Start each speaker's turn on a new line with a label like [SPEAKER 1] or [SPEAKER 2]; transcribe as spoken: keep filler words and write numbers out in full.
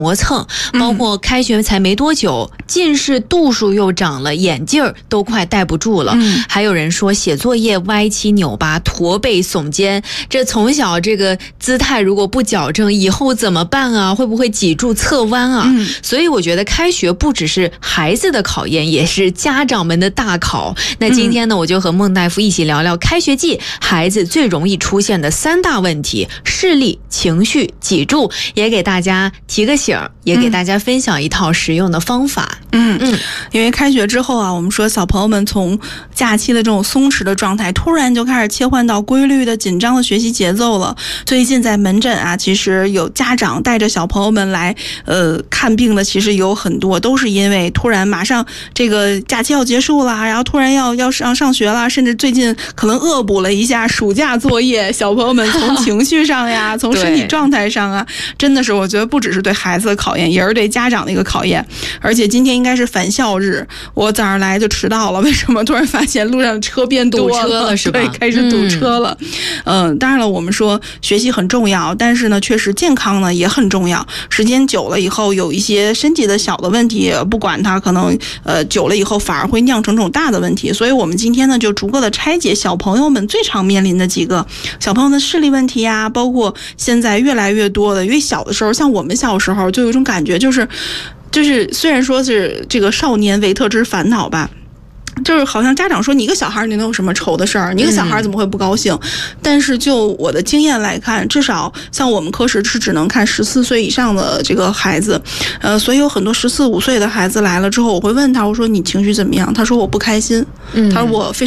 [SPEAKER 1] 磨蹭，包括开学才没多久，嗯、近视度数又长了，眼镜都快戴不住了。嗯、还有人说写作业歪七扭八、驼背耸肩，这从小这个姿态如果不矫正，以后怎么办啊？会不会脊柱侧弯啊？嗯、所以我觉得开学不只是孩子的考验，也是家长们的大考。那今天呢，我就和孟大夫一起聊聊开学季孩子最容易出现的三大问题：视力、情绪、脊柱，也给大家提个醒。也给大家分享一套实用的方法。
[SPEAKER 2] 嗯嗯，因为开学之后啊，我们说小朋友们从假期的这种松弛的状态，突然就开始切换到规律的紧张的学习节奏了。最近在门诊啊，其实有家长带着小朋友们来呃看病的，其实有很多都是因为突然马上这个假期要结束了，然后突然要要上上学了，甚至最近可能恶补了一下暑假作业，小朋友们从情绪上呀，从身体状态上啊，真的是我觉得不只是对孩子的考验，也是对家长的一个考验。而且今天应该是返校日，我早上来就迟到了，为什么？突然发现路上车变多了，
[SPEAKER 1] 堵车了是吧？
[SPEAKER 2] 对，开始堵车了。嗯、呃，当然了，我们说学习很重要，但是呢，确实健康呢也很重要。时间久了以后，有一些身体的小的问题，不管它可能呃久了以后反而会酿成这种大的问题。所以我们今天呢，就逐个的拆解小朋友们最常面临的几个小朋友的视力问题啊，包括现在越来越多的，因为小的时候，像我们小时候就有一种感觉，就是。就是虽然说是这个少年维特之烦恼吧，就是好像家长说你一个小孩你能有什么愁的事儿？你一个小孩怎么会不高兴？嗯、但是就我的经验来看，至少像我们科室是只能看十四岁以上的这个孩子，呃，所以有很多十四五岁的孩子来了之后，我会问他，我说你情绪怎么样？他说我不开心，嗯、他说我非